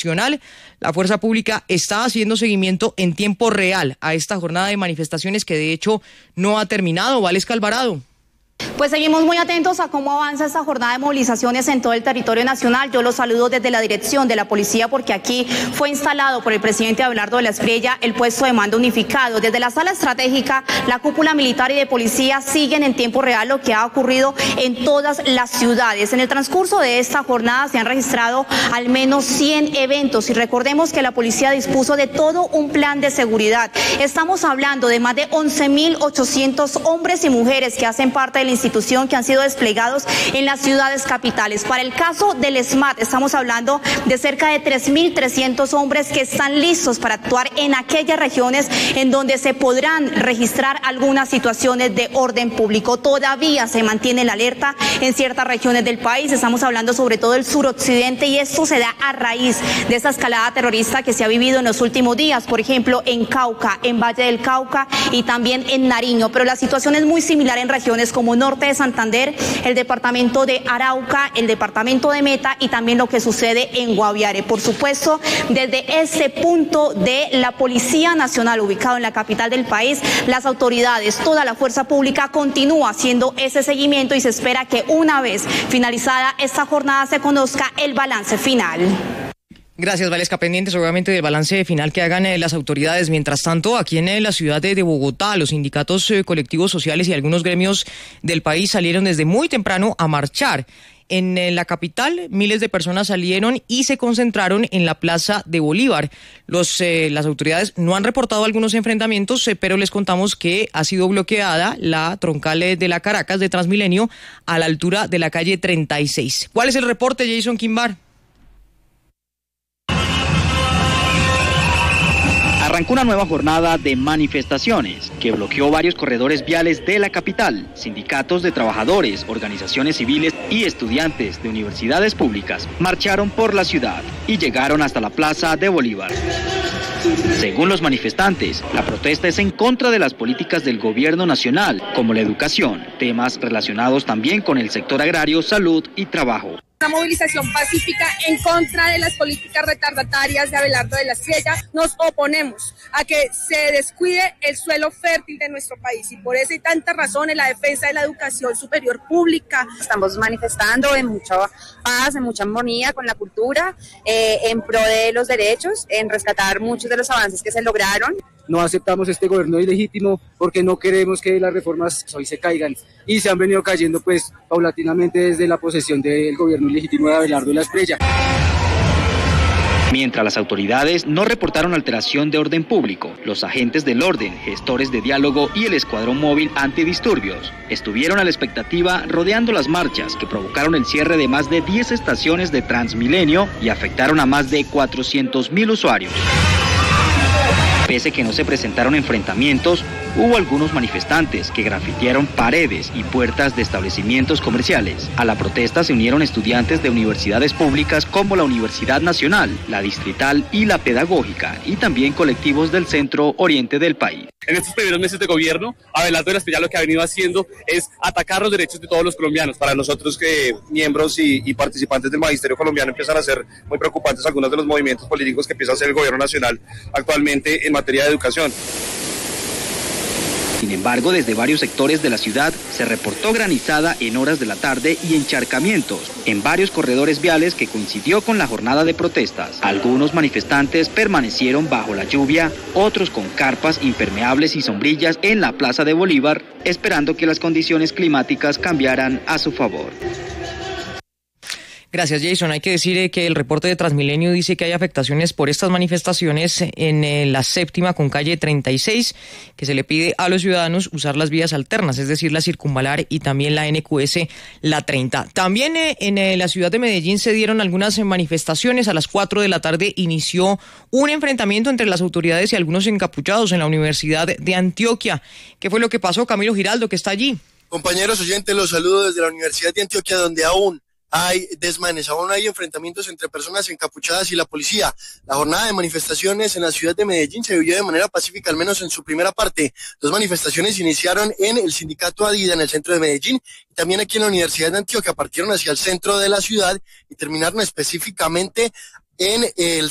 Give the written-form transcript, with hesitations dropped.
Nacional. La Fuerza Pública está haciendo seguimiento en tiempo real a esta jornada de manifestaciones que de hecho no ha terminado. Valesca Alvarado. Pues seguimos muy atentos a cómo avanza esta jornada de movilizaciones en todo el territorio nacional. Yo los saludo desde la dirección de la policía porque aquí fue instalado por el presidente Abelardo de la Espriella el puesto de mando unificado. Desde la sala estratégica, la cúpula militar y de policía siguen en tiempo real lo que ha ocurrido en todas las ciudades. En el transcurso de esta jornada se han registrado al menos 100 eventos y recordemos que la policía dispuso de todo un plan de seguridad. Estamos hablando de más de 11.800 hombres y mujeres que hacen parte de la institución que han sido desplegados en las ciudades capitales. Para el caso del SMAT estamos hablando de cerca de 3.300 hombres que están listos para actuar en aquellas regiones en donde se podrán registrar algunas situaciones de orden público. Todavía se mantiene la alerta en ciertas regiones del país, estamos hablando sobre todo del suroccidente y esto se da a raíz de esa escalada terrorista que se ha vivido en los últimos días, por ejemplo en Cauca, en Valle del Cauca y también en Nariño, pero la situación es muy similar en regiones como norte de Santander, el departamento de Arauca, el departamento de Meta y también lo que sucede en Guaviare. Por supuesto, desde ese punto de la Policía Nacional ubicado en la capital del país, las autoridades, toda la fuerza pública continúa haciendo ese seguimiento y se espera que una vez finalizada esta jornada se conozca el balance final. Gracias, Valesca. Pendientes obviamente del balance final que hagan las autoridades. Mientras tanto, aquí en la ciudad de Bogotá, los sindicatos colectivos sociales y algunos gremios del país salieron desde muy temprano a marchar. En la capital, miles de personas salieron y se concentraron en la Plaza de Bolívar. Las autoridades no han reportado algunos enfrentamientos, pero les contamos que ha sido bloqueada la troncal de la Caracas de Transmilenio a la altura de la calle 36. ¿Cuál es el reporte, Jason Quimbar? Arrancó una nueva jornada de manifestaciones que bloqueó varios corredores viales de la capital. Sindicatos de trabajadores, organizaciones civiles y estudiantes de universidades públicas marcharon por la ciudad y llegaron hasta la Plaza de Bolívar. Según los manifestantes, la protesta es en contra de las políticas del gobierno nacional, como la educación, temas relacionados también con el sector agrario, salud y trabajo. Una movilización pacífica en contra de las políticas retardatarias de Abelardo de la Espriella. Nos oponemos a que se descuide el suelo fértil de nuestro país y por eso hay tantas razones la defensa de la educación superior pública. Estamos manifestando en mucha paz, en mucha armonía con la cultura, en pro de los derechos, en rescatar muchos de los avances que se lograron. No aceptamos este gobierno ilegítimo porque no queremos que las reformas hoy se caigan y se han venido cayendo pues paulatinamente desde la posesión del gobierno ilegítimo de Abelardo de la Espriella. Mientras las autoridades no reportaron alteración de orden público, los agentes del orden, gestores de diálogo y el escuadrón móvil antidisturbios estuvieron a la expectativa rodeando las marchas que provocaron el cierre de más de 10 estaciones de Transmilenio y afectaron a más de 400.000 usuarios. Pese que no se presentaron enfrentamientos, hubo algunos manifestantes que grafitearon paredes y puertas de establecimientos comerciales. A la protesta se unieron estudiantes de universidades públicas como la Universidad Nacional, la Distrital y la Pedagógica, y también colectivos del centro oriente del país. En estos primeros meses de gobierno, Abelardo de la Espriella lo que ha venido haciendo es atacar los derechos de todos los colombianos. Para nosotros que miembros y participantes del magisterio colombiano empiezan a ser muy preocupantes algunos de los movimientos políticos que empieza a hacer el gobierno nacional actualmente en materia de educación. Sin embargo, desde varios sectores de la ciudad se reportó granizada en horas de la tarde y encharcamientos en varios corredores viales que coincidió con la jornada de protestas. Algunos manifestantes permanecieron bajo la lluvia, otros con carpas impermeables y sombrillas en la Plaza de Bolívar, esperando que las condiciones climáticas cambiaran a su favor. Gracias, Jason. Hay que decir que el reporte de Transmilenio dice que hay afectaciones por estas manifestaciones en la séptima con calle 36, que se le pide a los ciudadanos usar las vías alternas, es decir, la circunvalar y también la NQS, la 30. También en la ciudad de Medellín se dieron algunas manifestaciones. A las 4 de la tarde inició un enfrentamiento entre las autoridades y algunos encapuchados en la Universidad de Antioquia. ¿Qué fue lo que pasó? Camilo Giraldo, que está allí. Compañeros oyentes, los saludo desde la Universidad de Antioquia, donde aún hay desmanes, aún hay enfrentamientos entre personas encapuchadas y la policía. La jornada de manifestaciones en la ciudad de Medellín se vivió de manera pacífica, al menos en su primera parte. Dos manifestaciones iniciaron en el sindicato Adida, en el centro de Medellín, y también aquí en la Universidad de Antioquia. Partieron hacia el centro de la ciudad y terminaron específicamente en el